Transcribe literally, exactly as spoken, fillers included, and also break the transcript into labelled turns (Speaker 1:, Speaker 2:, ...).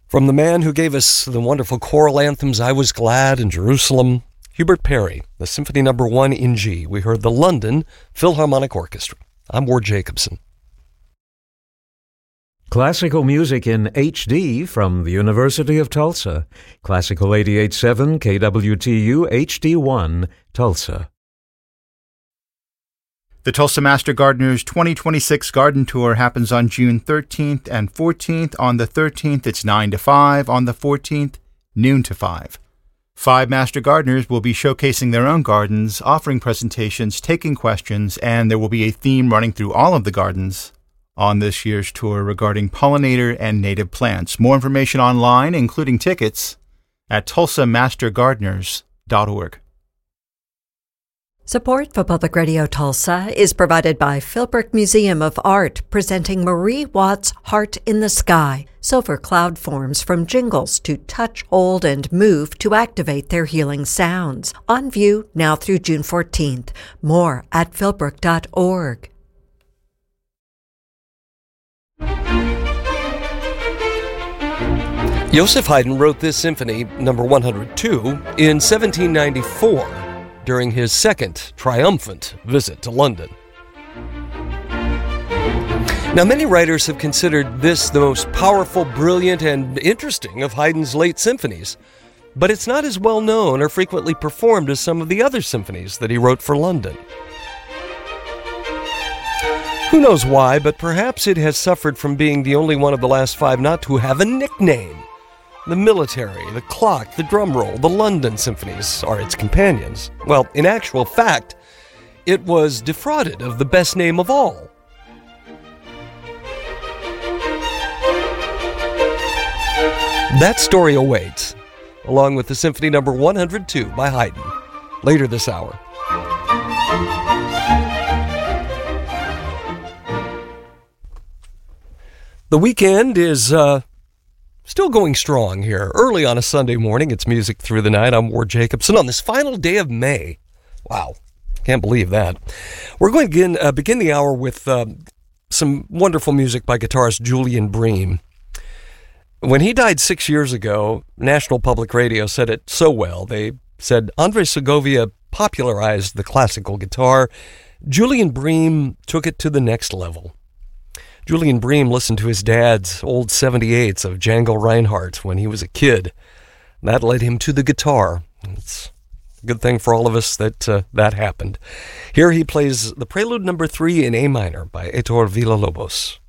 Speaker 1: From the man who gave us the wonderful choral anthems, I Was Glad in Jerusalem, Hubert Parry, the Symphony Number One in G. We heard the London Philharmonic Orchestra. I'm Ward Jacobson.
Speaker 2: Classical music in H D from the University of Tulsa. Classical eighty-eight point seven K W T U H D one, Tulsa.
Speaker 3: The Tulsa Master Gardeners twenty twenty-six Garden Tour happens on June thirteenth and fourteenth. On the thirteenth, it's nine to five. On the fourteenth, noon to five. Five Master Gardeners will be showcasing their own gardens, offering presentations, taking questions, and there will be a theme running through all of the gardens on this year's tour regarding pollinator and native plants. More information online, including tickets, at tulsa master gardeners dot org.
Speaker 4: Support for Public Radio Tulsa is provided by Philbrook Museum of Art, presenting Marie Watts' Heart in the Sky. Silver cloud forms from jingles to touch, hold, and move to activate their healing sounds. On view now through June fourteenth. More at philbrook dot org.
Speaker 1: Joseph Haydn wrote this symphony, number one hundred two, in seventeen ninety-four. During his second triumphant visit to London. Now, many writers have considered this the most powerful, brilliant, and interesting of Haydn's late symphonies, but it's not as well known or frequently performed as some of the other symphonies that he wrote for London. Who knows why, but perhaps it has suffered from being the only one of the last five not to have a nickname. The military, the clock, the drum roll, the London symphonies are its companions. Well, in actual fact, it was defrauded of the best name of all. That story awaits, along with the Symphony Number one hundred two by Haydn, later this hour. The weekend is uh, still going strong here. Early on a Sunday morning, it's Music Through the Night. I'm Ward Jacobson on this final day of May. Wow, can't believe that. We're going to begin, uh, begin the hour with uh, some wonderful music by guitarist Julian Bream. When he died six years ago, National Public Radio said it so well. They said Andre Segovia popularized the classical guitar. Julian Bream took it to the next level. Julian Bream listened to his dad's old seventy-eights of Django Reinhardt when he was a kid. That led him to the guitar. It's a good thing for all of us that uh, that happened. Here he plays the Prelude Number Three in A minor by Heitor Villa-Lobos.